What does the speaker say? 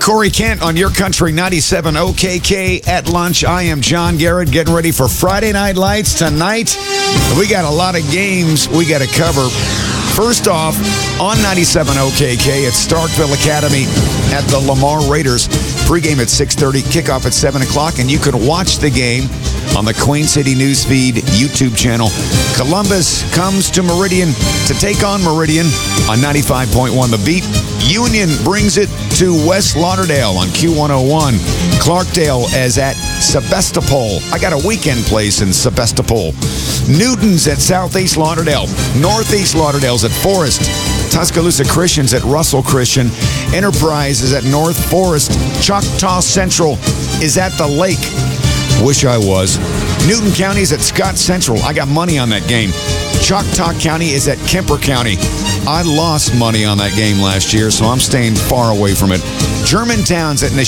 Corey Kent on Your Country 97 OKK at lunch. I am John Garrett, getting ready for Friday Night Lights tonight. We got a lot of games we got to cover. First off, on 97 OKK at Starkville Academy at the Lamar Raiders. Pregame at 6:30, kickoff at 7 o'clock, and you can watch the game on the Queen City Newsfeed YouTube channel. Columbus comes to Meridian to take on Meridian on 95.1 The Beat. Union brings it to West Lauderdale on Q101. Clarkdale is at Sebastopol. I got a weekend place in Sebastopol. Newton's at Southeast Lauderdale. Northeast Lauderdale's at Forest. Tuscaloosa Christian's at Russell Christian. Enterprise is at North Forest. Choctaw Central is at the Lake. Wish I was. Newton County's at Scott Central. I got money on that game. Choctaw County is at Kemper County. I lost money on that game last year, so I'm staying far away from it. Germantown's at